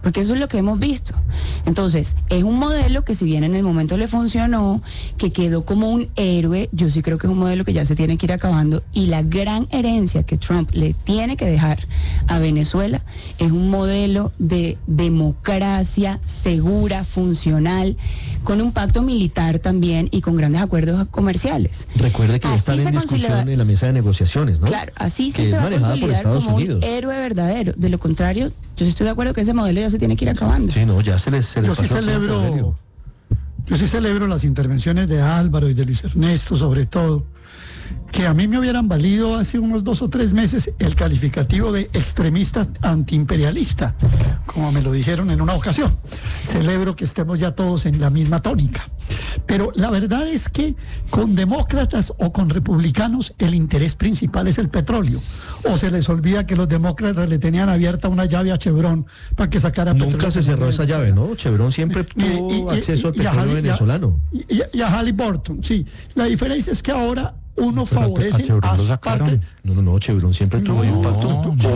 porque eso es lo que hemos visto. Entonces, es un modelo que si bien en el momento le funcionó, que quedó como un héroe, yo sí creo que es un modelo que ya se tiene que ir acabando, y la gran herencia que Trump le tiene que dejar a Venezuela es un modelo de democracia segura, funcional, con un pacto militar también y con grandes acuerdos comerciales. Recuerde que están en discusión en la mesa de negociaciones, ¿no? Claro, así sí que se va a manejada por consolidar Estados como Unidos. un héroe verdadero. De lo contrario, yo sí estoy de acuerdo que ese modelo ya se tiene que ir acabando. Sí, no, ya se les Yo sí celebro las intervenciones de Álvaro y de Luis Ernesto, sobre todo, que a mí me hubieran valido hace unos 2 o 3 meses el calificativo de extremista antiimperialista, como me lo dijeron en una ocasión. Celebro que estemos ya todos en la misma tónica. Pero la verdad es que con demócratas o con republicanos el interés principal es el petróleo. O se les olvida que los demócratas le tenían abierta una llave a Chevron para que sacara petróleo. Nunca se cerró esa llave, ¿no? Chevron siempre tuvo acceso al petróleo venezolano. Y a Halliburton, sí. La diferencia es que ahora uno favorece a Chevron lo sacaron. No, Chevron siempre tuvo ahí un pacto.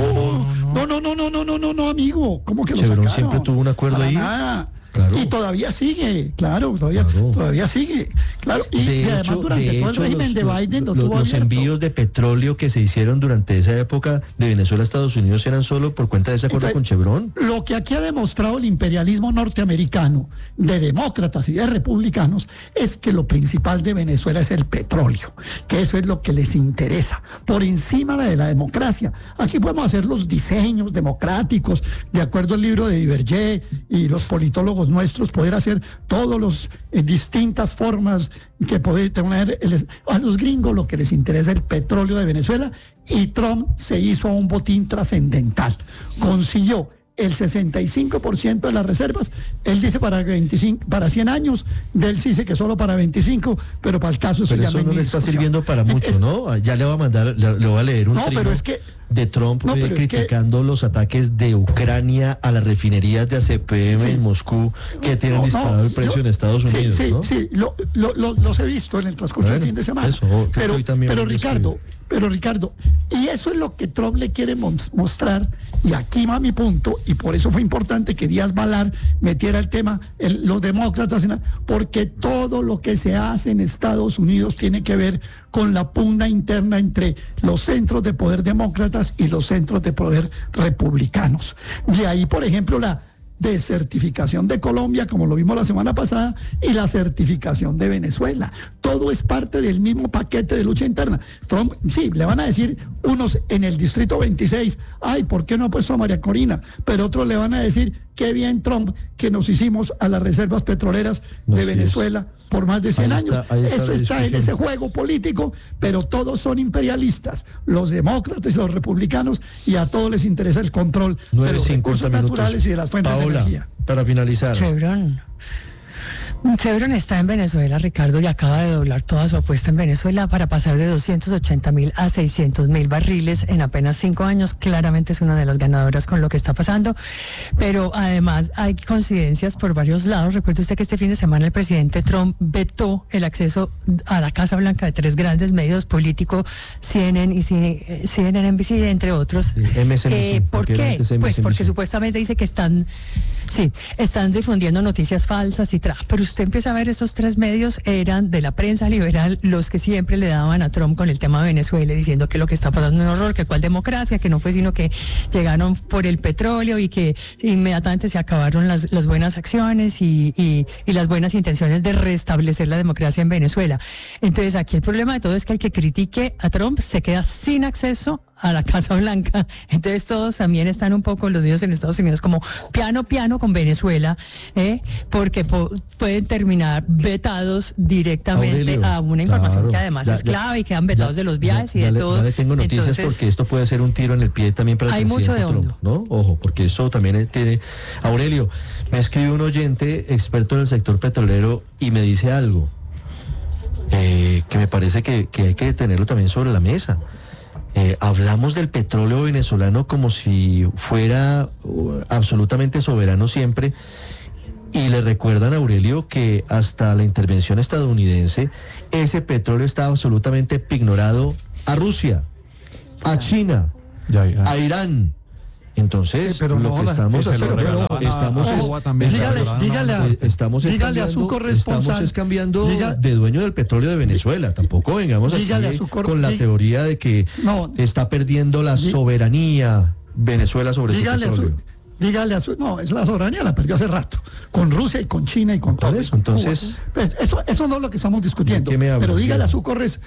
No, amigo. ¿Cómo que lo Chevron sacaron? siempre tuvo un acuerdo ahí. Nada. Claro. Y todavía sigue, todavía sigue, claro. Y además durante todo el régimen de Biden lo tuvo los abierto. envíos de petróleo que se hicieron durante esa época de Venezuela a Estados Unidos eran solo por cuenta de ese acuerdo con Chevron. Lo que aquí ha demostrado el imperialismo norteamericano, de demócratas y de republicanos, es que lo principal de Venezuela es el petróleo, que eso es lo que les interesa, por encima de la democracia. Aquí podemos hacer los diseños democráticos, de acuerdo al libro de Divergé y los politólogos nuestros, poder hacer todos los distintas formas que poder tener. A los gringos lo que les interesa es el petróleo de Venezuela, y Trump se hizo un botín trascendental. Consiguió el 65% de las reservas. Él dice para 100 años, él dice que solo para 25, pero para el caso pero eso no le está sirviendo para mucho, ¿no? Ya le va a mandar, le voy a leer un trino de Trump criticando los ataques de Ucrania a las refinerías de ACPM en Moscú, que tienen disparado el precio en Estados Unidos, ¿no? Sí, los he visto en el transcurso del fin de semana. Pero Ricardo, y eso es lo que Trump le quiere mostrar, y aquí va mi punto, y por eso fue importante que Díaz Balart metiera el tema, los demócratas, porque todo lo que se hace en Estados Unidos tiene que ver con la pugna interna entre los centros de poder demócratas y los centros de poder republicanos. De ahí, por ejemplo, la desertificación de Colombia, como lo vimos la semana pasada, y la certificación de Venezuela. Todo es parte del mismo paquete de lucha interna. Trump, sí, le van a decir unos en el distrito 26, ay, ¿por qué no ha puesto a María Corina? Pero otros le van a decir, qué bien, Trump, que nos hicimos a las reservas petroleras de Venezuela por más de 100 años. Esto está en ese juego político, pero todos son imperialistas, los demócratas y los republicanos, y a todos les interesa el control de los recursos naturales y de las fuentes de energía. Para finalizar. Chevron está en Venezuela, Ricardo, y acaba de doblar toda su apuesta en Venezuela para pasar de 280.000 a 600.000 barriles en apenas 5 años. Claramente es una de las ganadoras con lo que está pasando, pero además hay coincidencias por varios lados. Recuerde usted que este fin de semana el presidente Trump vetó el acceso a la Casa Blanca de 3 grandes medios políticos, CNN y CNN NBC, entre otros. MSNBC, ¿Por qué? Pues porque supuestamente dice que están difundiendo noticias falsas y pero usted empieza a ver, estos 3 medios eran de la prensa liberal, los que siempre le daban a Trump con el tema de Venezuela, diciendo que lo que está pasando es un horror, que cuál democracia, que no fue sino que llegaron por el petróleo y que inmediatamente se acabaron las buenas acciones y las buenas intenciones de restablecer la democracia en Venezuela. Entonces aquí el problema de todo es que el que critique a Trump se queda sin acceso a la Casa Blanca. Entonces todos también están un poco los medios en Estados Unidos como piano con Venezuela, porque pueden terminar vetados directamente, Aurelio, a una información que además es clave, y quedan vetados de los viajes y de todo. Ya le tengo noticias. Entonces, porque esto puede ser un tiro en el pie también para el presidente Trump. Hay mucho de hondo, ¿no? Ojo, porque eso también tiene. Aurelio, me escribe un oyente experto en el sector petrolero y me dice algo que me parece que hay que tenerlo también sobre la mesa. Hablamos del petróleo venezolano como si fuera absolutamente soberano siempre, y le recuerdan a Aurelio que hasta la intervención estadounidense ese petróleo estaba absolutamente ignorado a Rusia, a China, a Irán, Entonces, sí, pero lo que estamos haciendo, dígale a su corresponsal, estamos cambiando de dueño del petróleo de Venezuela. Tampoco vengamos aquí con la teoría de que está perdiendo la soberanía Venezuela sobre su petróleo. No, es la soberanía la perdió hace rato, con Rusia y con China y con todo eso. Entonces, pues eso no es lo que estamos discutiendo. Pero dígale a su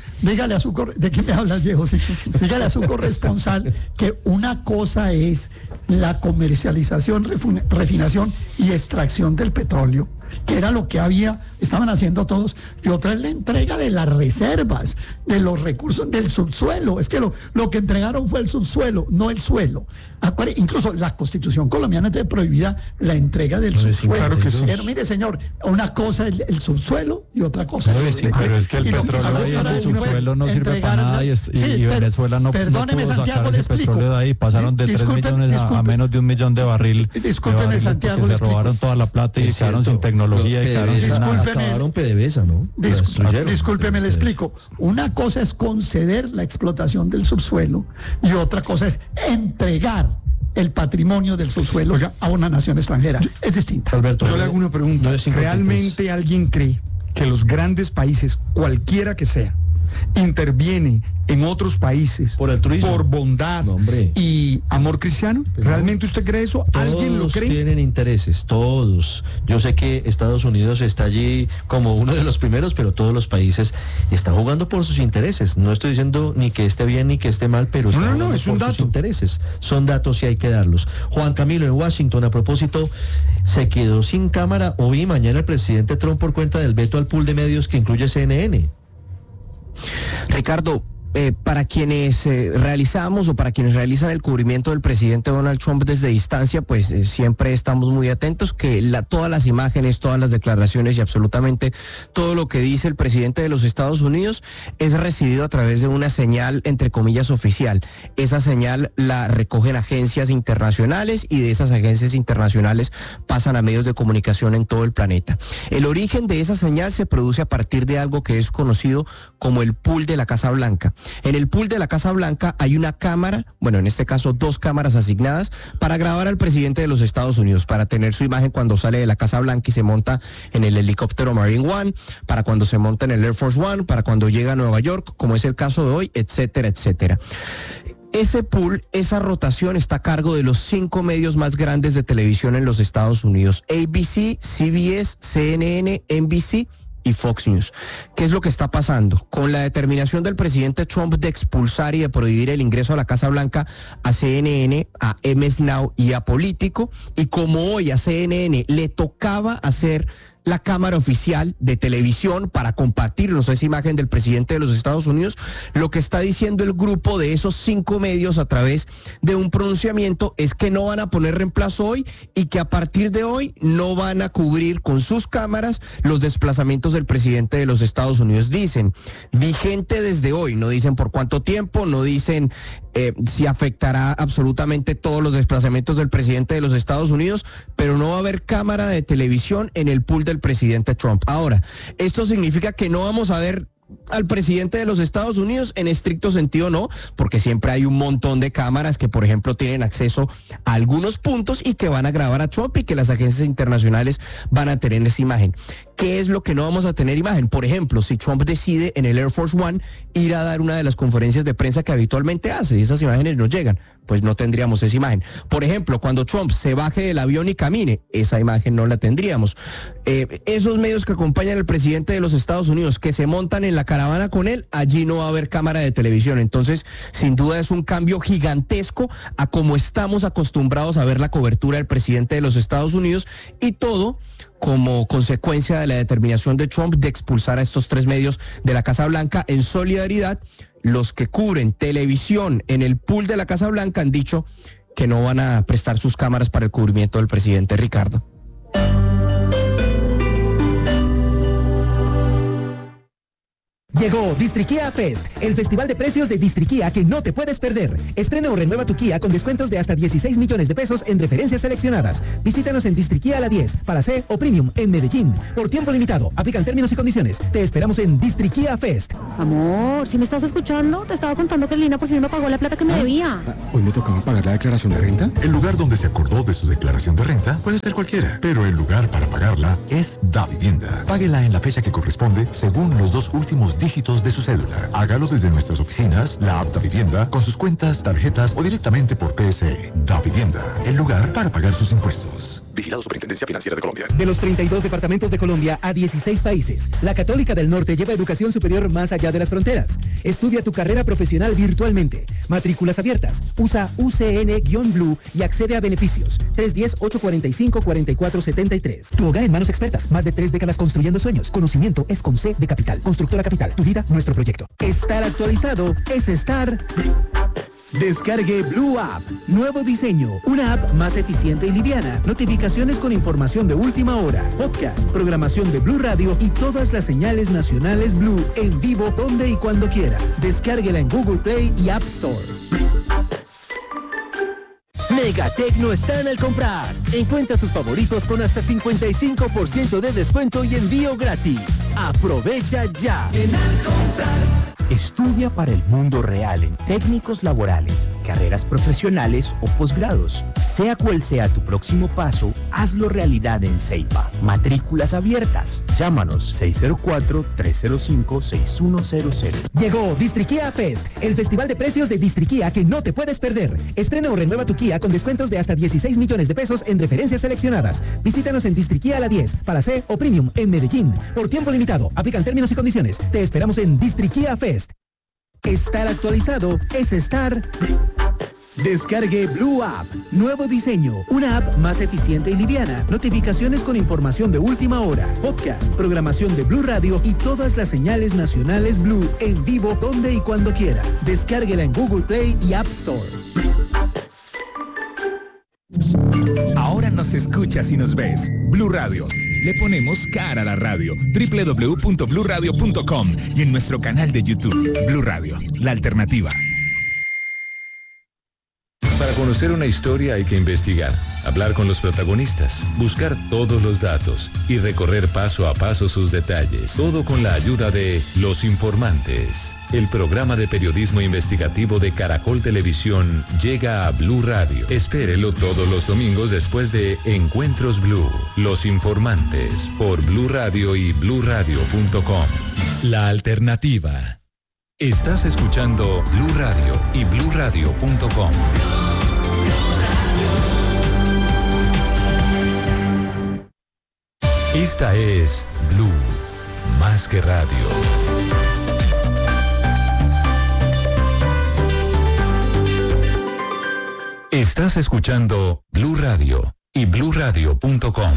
¿de qué me hablas, viejo? Sí. Dígale a su corresponsal que una cosa es la comercialización, refinación y extracción del petróleo, que era lo que estaban haciendo todos, y otra es la entrega de las reservas, de los recursos del subsuelo. Es que lo que entregaron fue el subsuelo, no el suelo. Incluso la Constitución colombiana tiene prohibida la entrega del subsuelo. Claro que sí. Pero mire, señor, una cosa es el subsuelo y otra cosa es pero es que el petróleo y el subsuelo no sirve para nada y Venezuela no pudo sacar ese petróleo de ahí. Pasaron de 3 millones a menos de 1 millón de barril. Discúlpeme, Santiago, se robaron toda la plata y quedaron sin tecnología y quedaron sin nada. Acabaron PDVSA, ¿no? Discúlpeme, le explico. Una cosa es conceder la explotación del subsuelo y otra cosa es entregar el patrimonio del subsuelo a una nación extranjera. Es distinta. Alberto, yo le hago una pregunta. ¿Realmente alguien cree que los grandes países, cualquiera que sea, interviene en otros países por altruismo, por bondad y amor cristiano? ¿Realmente usted cree eso? ¿Alguien lo cree? Todos tienen intereses, todos. Yo sé que Estados Unidos está allí como uno de los primeros, pero todos los países están jugando por sus intereses. No estoy diciendo ni que esté bien ni que esté mal, pero están jugando es un por dato. sus intereses. Son datos y hay que darlos. Juan Camilo, en Washington, a propósito, se quedó sin cámara hoy y mañana el presidente Trump por cuenta del veto al pool de medios que incluye CNN. Ricardo, para quienes realizan el cubrimiento del presidente Donald Trump desde distancia, pues siempre estamos muy atentos que todas las imágenes, todas las declaraciones y absolutamente todo lo que dice el presidente de los Estados Unidos es recibido a través de una señal, entre comillas, oficial. Esa señal la recogen agencias internacionales y de esas agencias internacionales pasan a medios de comunicación en todo el planeta. El origen de esa señal se produce a partir de algo que es conocido como el pool de la Casa Blanca. En el pool de la Casa Blanca hay una cámara, bueno, en este caso 2 cámaras asignadas para grabar al presidente de los Estados Unidos, para tener su imagen cuando sale de la Casa Blanca y se monta en el helicóptero Marine One, para cuando se monta en el Air Force One, para cuando llega a Nueva York, como es el caso de hoy, etcétera, etcétera. Ese pool, esa rotación está a cargo de los 5 medios más grandes de televisión en los Estados Unidos: ABC, CBS, CNN, NBC y Fox News. ¿Qué es lo que está pasando? Con la determinación del presidente Trump de expulsar y de prohibir el ingreso a la Casa Blanca a CNN, a MS Now y a Político, y como hoy a CNN le tocaba hacer la cámara oficial de televisión para compartirnos esa imagen del presidente de los Estados Unidos, lo que está diciendo el grupo de esos 5 medios a través de un pronunciamiento es que no van a poner reemplazo hoy y que a partir de hoy no van a cubrir con sus cámaras los desplazamientos del presidente de los Estados Unidos. Dicen, vigente desde hoy, no dicen por cuánto tiempo, no dicen si afectará absolutamente todos los desplazamientos del presidente de los Estados Unidos, pero no va a haber cámara de televisión en el pool del presidente Trump. Ahora, esto significa que no vamos a ver al presidente de los Estados Unidos en estricto sentido, no, porque siempre hay un montón de cámaras que, por ejemplo, tienen acceso a algunos puntos y que van a grabar a Trump y que las agencias internacionales van a tener esa imagen. ¿Qué es lo que no vamos a tener imagen? Por ejemplo, si Trump decide en el Air Force One ir a dar una de las conferencias de prensa que habitualmente hace y esas imágenes no llegan, pues no tendríamos esa imagen. Por ejemplo, cuando Trump se baje del avión y camine, esa imagen no la tendríamos. Esos medios que acompañan al presidente de los Estados Unidos, que se montan en la caravana con él, allí no va a haber cámara de televisión. Entonces, sin duda es un cambio gigantesco a cómo estamos acostumbrados a ver la cobertura del presidente de los Estados Unidos, y todo como consecuencia de la determinación de Trump de expulsar a estos 3 medios de la Casa Blanca. En solidaridad, los que cubren televisión en el pool de la Casa Blanca han dicho que no van a prestar sus cámaras para el cubrimiento del presidente. Ricardo. Llegó Distriquía Fest, el festival de precios de Distriquía que no te puedes perder. Estrena o renueva tu Kia con descuentos de hasta 16 millones de pesos en referencias seleccionadas. Visítanos en Distriquía a la 10, para C o Premium en Medellín. Por tiempo limitado, aplican términos y condiciones. Te esperamos en Distriquía Fest. Amor, ¿sí me estás escuchando? Te estaba contando que Lina por fin me pagó la plata que me debía. ¿Hoy me tocaba pagar la declaración de renta? El lugar donde se acordó de su declaración de renta puede ser cualquiera, pero el lugar para pagarla es Davivienda. Páguela en la fecha que corresponde según los 2 últimos dígitos de su cédula. Hágalo desde nuestras oficinas, la app Davivienda, con sus cuentas, tarjetas o directamente por PSE. Davivienda, el lugar para pagar sus impuestos. Vigilado Superintendencia Financiera de Colombia. De los 32 departamentos de Colombia a 16 países, la Católica del Norte lleva educación superior más allá de las fronteras. Estudia tu carrera profesional virtualmente. Matrículas abiertas. Usa UCN-Blue y accede a beneficios. 310-845-4473. Tu hogar en manos expertas. Más de 3 décadas construyendo sueños. Conocimiento es con C de Capital. Constructora Capital. Tu vida, nuestro proyecto. Estar actualizado es estar... Descargue Blue App. Nuevo diseño. Una app más eficiente y liviana. Notificaciones con información de última hora. Podcast, programación de Blue Radio y todas las señales nacionales Blue en vivo donde y cuando quiera. Descárguela en Google Play y App Store. Megatecno están al comprar. Encuentra tus favoritos con hasta 55% de descuento y envío gratis. Aprovecha ya. En Al Comprar. Estudia para el mundo real en técnicos laborales, carreras profesionales o posgrados. Sea cual sea tu próximo paso, hazlo realidad en Ceiba. Matrículas abiertas. Llámanos 604-305-6100. Llegó Distriquía Fest, el festival de precios de Distriquía que no te puedes perder. Estrena o renueva tu Kia con descuentos de hasta 16 millones de pesos en referencias seleccionadas. Visítanos en Distriquía a la 10, para C o Premium en Medellín. Por tiempo limitado, aplican términos y condiciones. Te esperamos en Distriquía Fest. Estar actualizado es estar... Descargue Blue App. Nuevo diseño. Una app más eficiente y liviana. Notificaciones con información de última hora. Podcast, programación de Blue Radio y todas las señales nacionales Blue en vivo donde y cuando quiera. Descárguela en Google Play y App Store. Ahora nos escuchas y nos ves. Blue Radio. Le ponemos cara a la radio. www.bluradio.com y en nuestro canal de YouTube. Blue Radio, la alternativa. Para conocer una historia hay que investigar, hablar con los protagonistas, buscar todos los datos y recorrer paso a paso sus detalles. Todo con la ayuda de Los Informantes. El programa de periodismo investigativo de Caracol Televisión llega a Blue Radio. Espérelo todos los domingos después de Encuentros Blue. Los Informantes por Blue Radio y bluradio.com. La alternativa. Estás escuchando Blue Radio y bluradio.com. Esta es Blue, más que radio. Estás escuchando Blue Radio y bluradio.com.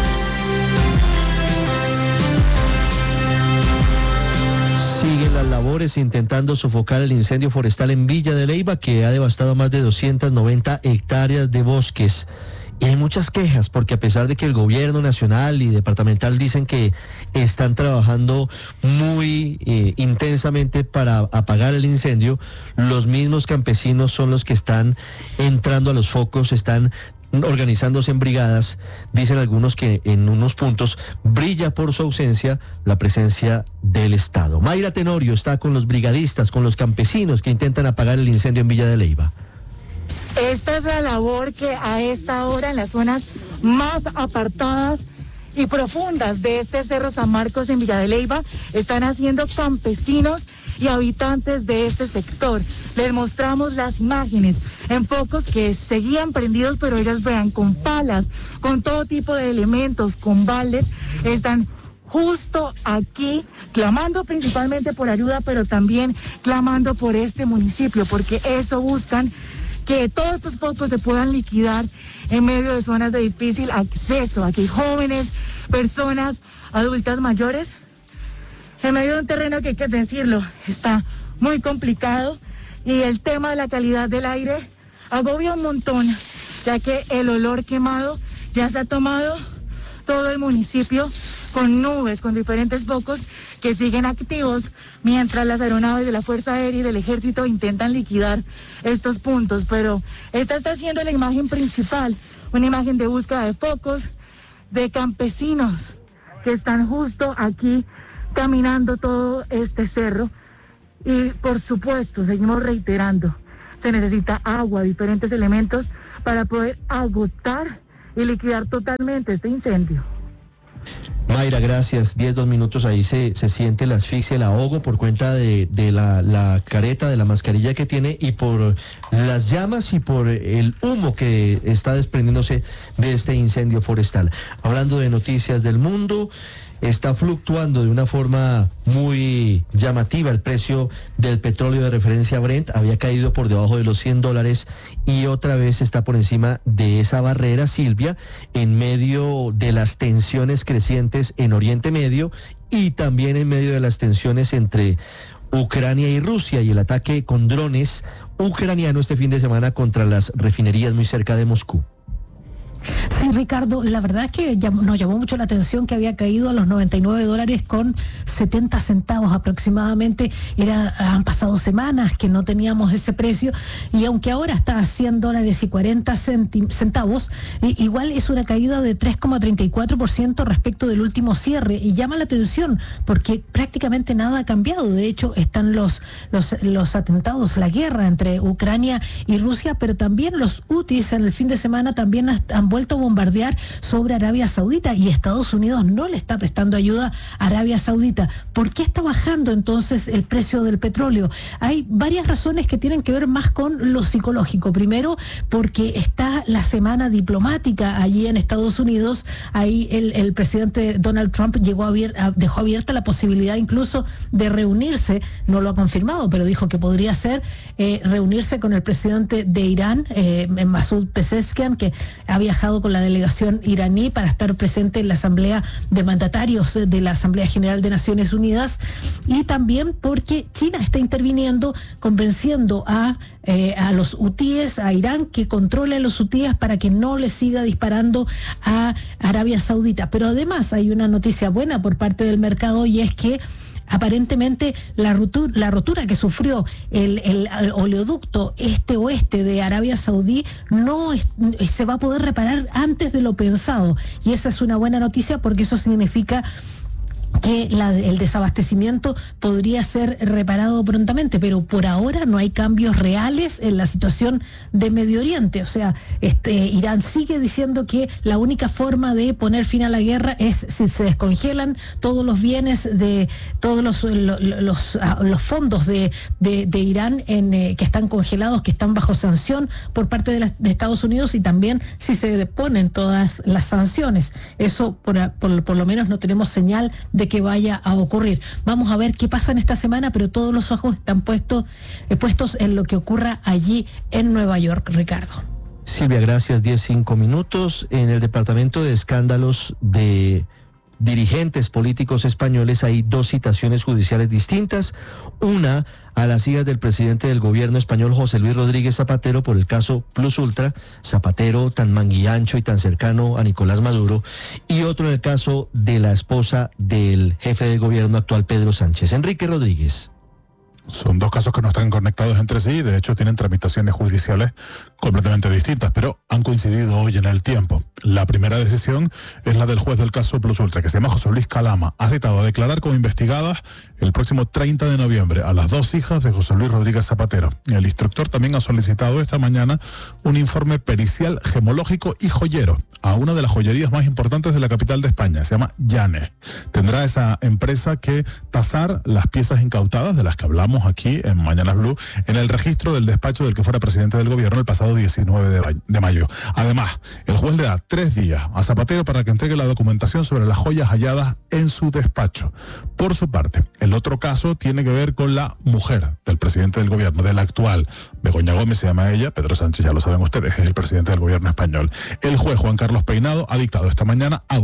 Siguen las labores intentando sofocar el incendio forestal en Villa de Leyva, que ha devastado más de 290 hectáreas de bosques. Y hay muchas quejas porque a pesar de que el gobierno nacional y departamental dicen que están trabajando muy intensamente para apagar el incendio, los mismos campesinos son los que están entrando a los focos, están organizándose en brigadas. Dicen algunos que en unos puntos brilla por su ausencia la presencia del Estado. Mayra Tenorio está con los brigadistas, con los campesinos que intentan apagar el incendio en Villa de Leyva. Esta es la labor que a esta hora en las zonas más apartadas y profundas de este Cerro San Marcos en Villa de Leyva están haciendo campesinos y habitantes de este sector. Les mostramos las imágenes en focos que seguían prendidos, pero ellas vean con palas, con todo tipo de elementos, con baldes, están justo aquí clamando principalmente por ayuda, pero también clamando por este municipio, porque eso buscan, que todos estos focos se puedan liquidar en medio de zonas de difícil acceso. Aquí hay jóvenes, personas, adultas mayores, en medio de un terreno que hay que decirlo, está muy complicado, y el tema de la calidad del aire agobia un montón, ya que el olor quemado ya se ha tomado todo el municipio con nubes, con diferentes focos que siguen activos, mientras las aeronaves de la Fuerza Aérea y del Ejército intentan liquidar estos puntos. Pero esta está siendo la imagen principal, una imagen de búsqueda de focos, de campesinos que están justo aquí caminando todo este cerro. Y por supuesto, seguimos reiterando, se necesita agua, diferentes elementos para poder agotar y liquidar totalmente este incendio. Mayra, gracias. 2 minutos, ahí se siente la asfixia, el ahogo por cuenta de la careta, de la mascarilla que tiene y por las llamas y por el humo que está desprendiéndose de este incendio forestal. Hablando de noticias del mundo, está fluctuando de una forma muy llamativa el precio del petróleo de referencia Brent. Había caído por debajo de los $100 y otra vez está por encima de esa barrera, Silvia, en medio de las tensiones crecientes en Oriente Medio y también en medio de las tensiones entre Ucrania y Rusia y el ataque con drones ucraniano este fin de semana contra las refinerías muy cerca de Moscú. Sí, Ricardo, la verdad es que nos llamó mucho la atención que había caído a los $99.70 aproximadamente. Han pasado semanas que no teníamos ese precio y aunque ahora está a $100.40, igual es una caída de 3,34% respecto del último cierre y llama la atención porque prácticamente nada ha cambiado. De hecho, están los atentados, la guerra entre Ucrania y Rusia, pero también los Houthis en el fin de semana también han vuelto a bombardear sobre Arabia Saudita y Estados Unidos no le está prestando ayuda a Arabia Saudita. ¿Por qué está bajando entonces el precio del petróleo? Hay varias razones que tienen que ver más con lo psicológico. Primero, porque está la semana diplomática allí en Estados Unidos. Ahí el presidente Donald Trump dejó abierta la posibilidad incluso de reunirse, no lo ha confirmado, pero dijo que podría ser reunirse con el presidente de Irán, Masoud Pezeshkian, que ha viajado con la delegación iraní para estar presente en la Asamblea de Mandatarios de la Asamblea General de Naciones Unidas, y también porque China está interviniendo, convenciendo a los hutíes, a Irán, que controle a los hutíes para que no le siga disparando a Arabia Saudita. Pero además hay una noticia buena por parte del mercado y es que aparentemente la rotura que sufrió el oleoducto este-oeste de Arabia Saudí se va a poder reparar antes de lo pensado. Y esa es una buena noticia porque eso significa que el desabastecimiento podría ser reparado prontamente, pero por ahora no hay cambios reales en la situación de Medio Oriente. O sea, Irán sigue diciendo que la única forma de poner fin a la guerra es si se descongelan todos los bienes de todos los fondos de Irán que están congelados, que están bajo sanción por parte de Estados Unidos, y también si se deponen todas las sanciones. Eso por lo menos no tenemos señal de que vaya a ocurrir. Vamos a ver qué pasa en esta semana, pero todos los ojos están puestos en lo que ocurra allí en Nueva York, Ricardo. Silvia, gracias. 5 minutos. En el departamento de escándalos de dirigentes políticos españoles hay 2 citaciones judiciales distintas. Una a las hijas del presidente del gobierno español, José Luis Rodríguez Zapatero, por el caso Plus Ultra, Zapatero tan manguiancho y tan cercano a Nicolás Maduro, y otro en el caso de la esposa del jefe de gobierno actual, Pedro Sánchez. Enrique Rodríguez. Son 2 casos que no están conectados entre sí, de hecho tienen tramitaciones judiciales completamente distintas, pero han coincidido hoy en el tiempo. La primera decisión es la del juez del caso Plus Ultra, que se llama José Luis Calama. Ha citado a declarar como investigadas el próximo 30 de noviembre a las 2 hijas de José Luis Rodríguez Zapatero. El instructor también ha solicitado esta mañana un informe pericial gemológico y joyero a una de las joyerías más importantes de la capital de España, se llama Llanes. Tendrá esa empresa que tasar las piezas incautadas de las que hablamos aquí en Mañanas Blue en el registro del despacho del que fuera presidente del gobierno el pasado 19 de mayo. Además, el juez le da 3 días a Zapatero para que entregue la documentación sobre las joyas halladas en su despacho. Por su parte, el otro caso tiene que ver con la mujer del presidente del gobierno, del actual. Begoña Gómez se llama ella, Pedro Sánchez, ya lo saben ustedes, es el presidente del gobierno español. El juez Juan Carlos Peinado ha dictado esta mañana auto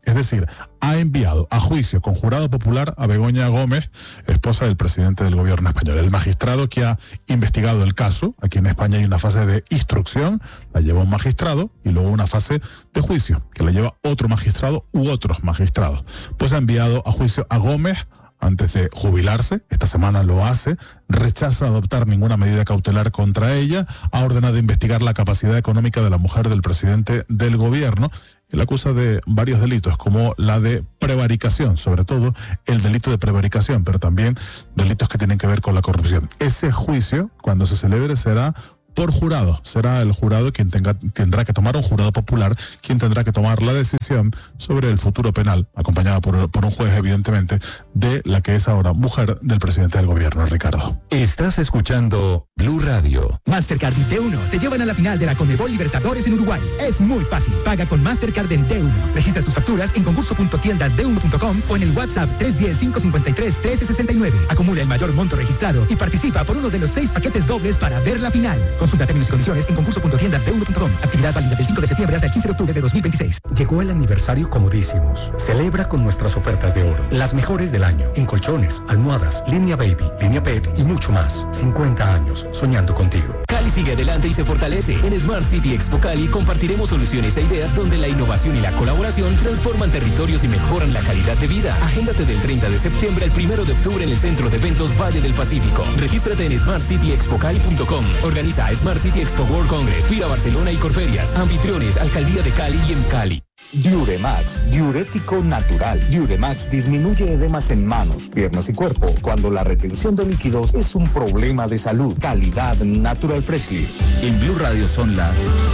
Es decir, ha enviado a juicio con jurado popular a Begoña Gómez, esposa del presidente del gobierno español. El magistrado que ha investigado el caso, aquí en España hay una fase de instrucción, la lleva un magistrado, y luego una fase de juicio, que la lleva otro magistrado u otros magistrados. Pues ha enviado a juicio a Gómez antes de jubilarse, esta semana lo hace, rechaza adoptar ninguna medida cautelar contra ella, ha ordenado investigar la capacidad económica de la mujer del presidente del gobierno, y la acusa de varios delitos, como la de prevaricación, sobre todo el delito de prevaricación, pero también delitos que tienen que ver con la corrupción. Ese juicio, cuando se celebre, será por jurado. Será el jurado quien tendrá que tomar, un jurado popular, quien tendrá que tomar la decisión sobre el futuro penal, acompañada por un juez, evidentemente, de la que es ahora mujer del presidente del gobierno, Ricardo. Estás escuchando Blue Radio. Mastercard y D1 te llevan a la final de la Conmebol Libertadores en Uruguay. Es muy fácil. Paga con Mastercard en D1. Registra tus facturas en concurso.tiendasd1.com o en el WhatsApp 310-553-1369. Acumula el mayor monto registrado y participa por uno de los 6 paquetes dobles para ver la final. Consulta términos y condiciones en concurso.tiendasd1.com. Actividad válida del 5 de septiembre hasta el 15 de octubre de 2026. Llegó el aniversario Comodísimos. Celebra con nuestras ofertas de oro. Las mejores del año. En colchones, almohadas, línea baby, línea pet y mucho más. 50 años soñando contigo. Cali sigue adelante y se fortalece. En Smart City Expo Cali compartiremos soluciones e ideas donde la innovación y la colaboración transforman territorios y mejoran la calidad de vida. Agéndate del 30 de septiembre al 1 de octubre en el Centro de Eventos Valle del Pacífico. Regístrate en smartcityexpocali.com. Organiza Smart City Expo World Congress, Vira Barcelona y Corferias. Anfitriones, Alcaldía de Cali y en Cali. Diuremax, diurético natural. Diuremax disminuye edemas en manos, piernas y cuerpo cuando la retención de líquidos es un problema de salud. Calidad Natural Freshly. En Blue Radio son las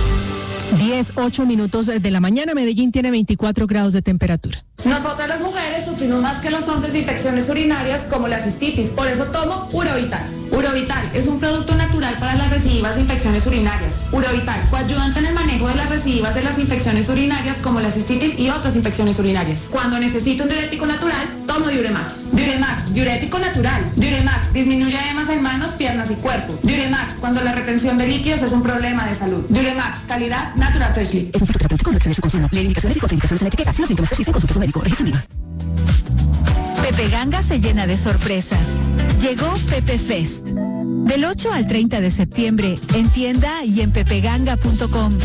10:08 de la mañana. Medellín tiene 24 grados de temperatura. Nosotras las mujeres sufrimos más que los hombres de infecciones urinarias como la cistitis, por eso tomo Urovital. Urovital es un producto natural para las recidivas de infecciones urinarias. Urovital, coayudante en el manejo de las recidivas de las infecciones urinarias como la cistitis y otras infecciones urinarias. Cuando necesito un diurético natural, tomo Diuremax. Diuremax, diurético natural. Diuremax, disminuye edemas en manos, piernas y cuerpo. Diuremax, cuando la retención de líquidos es un problema de salud. Diuremax, calidad Natural Freshly. Es un fitoterapéutico, no excede su consumo. Leer indicaciones y contraindicaciones en la etiqueta. Si los síntomas persisten, consulte a su médico. Registro IVA. Pepe Ganga se llena de sorpresas. Llegó Pepe Fest. Del 8 al 30 de septiembre, en tienda y en pepeganga.com.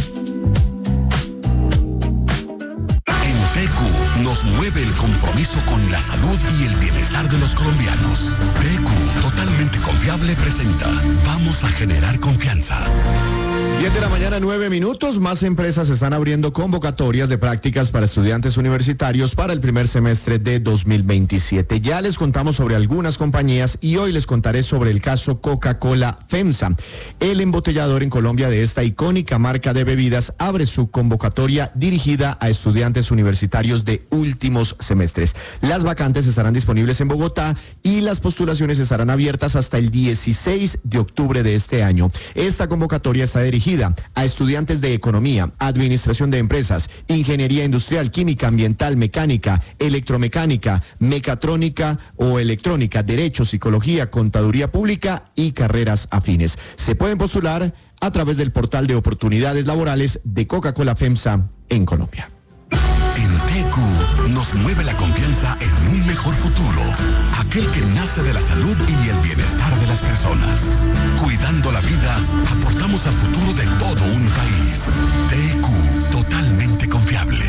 En TQ nos mueve el compromiso con la salud y el bienestar de los colombianos. TQ, totalmente confiable, presenta Vamos a generar confianza. 10 de la mañana, 9 minutos. Más empresas están abriendo convocatorias de prácticas para estudiantes universitarios para el primer semestre de 2027. Ya les contamos sobre algunas compañías y hoy les contaré sobre el caso Coca-Cola FEMSA. El embotellador en Colombia de esta icónica marca de bebidas abre su convocatoria dirigida a estudiantes universitarios de últimos semestres. Las vacantes estarán disponibles en Bogotá y las postulaciones estarán abiertas hasta el 16 de octubre de este año. Esta convocatoria está dirigida a estudiantes de economía, administración de empresas, ingeniería industrial, química, ambiental, mecánica, electromecánica, mecatrónica o electrónica, derecho, psicología, contaduría pública y carreras afines. Se pueden postular a través del portal de oportunidades laborales de Coca-Cola FEMSA en Colombia. En TQ nos mueve la confianza en un mejor futuro, aquel que nace de la salud y el bienestar de las personas. Cuidando la vida, aportamos al futuro de todo un país. TQ, totalmente confiable.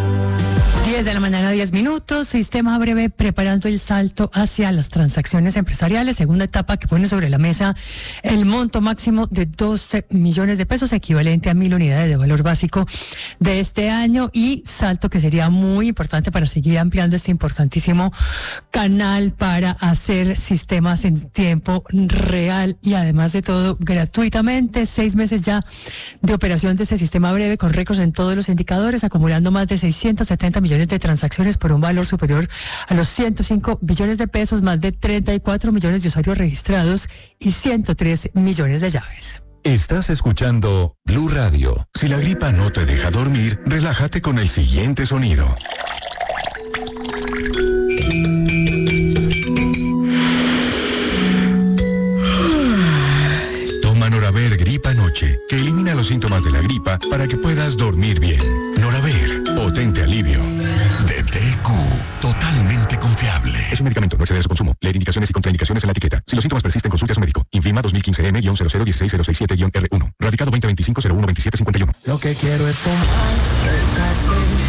10 de la mañana, 10 minutos. Sistema Breve preparando el salto hacia las transacciones empresariales. Segunda etapa que pone sobre la mesa el monto máximo de 12 millones de pesos, equivalente a 1.000 unidades de valor básico de este año. Y salto que sería muy importante para seguir ampliando este importantísimo canal para hacer sistemas en tiempo real y además de todo gratuitamente. 6 meses ya de operación de este sistema breve con récords en todos los indicadores, acumulando más de 670 millones de transacciones por un valor superior a los 105 billones de pesos, más de 34 millones de usuarios registrados y 103 millones de llaves. Estás escuchando Blue Radio. Si la gripa no te deja dormir, relájate con el siguiente sonido. Toma Noraver Gripa Noche, que elimina los síntomas de la gripa para que puedas dormir bien. Noraver, potente alivio. De medicamento. No exceder su consumo. Leer indicaciones y contraindicaciones en la etiqueta. Si los síntomas persisten, consulte a su médico. Invima 2015M-0016067-R1. Radicado 2025-012751. Lo que quiero es tomar